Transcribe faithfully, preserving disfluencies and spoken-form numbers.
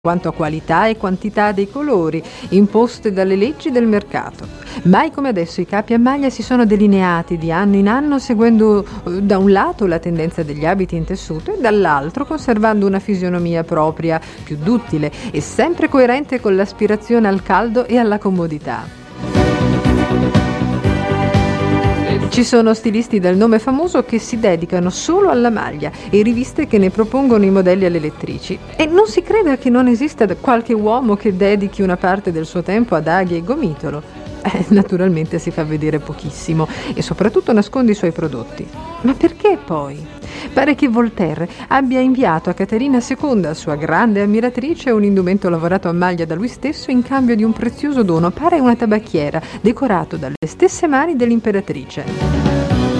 quanto a qualità e quantità dei colori, imposte dalle leggi del mercato. Mai come adesso i capi a maglia si sono delineati di anno in anno seguendo eh, da un lato la tendenza degli abiti in tessuto e dall'altro conservando una fisionomia propria, più duttile e sempre coerente con l'aspirazione al caldo e alla comodità. Ci sono stilisti dal nome famoso che si dedicano solo alla maglia e riviste che ne propongono i modelli alle lettrici. E non si creda che non esista qualche uomo che dedichi una parte del suo tempo ad aghi e gomitolo. Eh, naturalmente si fa vedere pochissimo e soprattutto nasconde i suoi prodotti. Ma perché poi? Pare che Voltaire abbia inviato a Caterina seconda, sua grande ammiratrice, un indumento lavorato a maglia da lui stesso in cambio di un prezioso dono, pare una tabacchiera, decorato dalle stesse mani dell'imperatrice.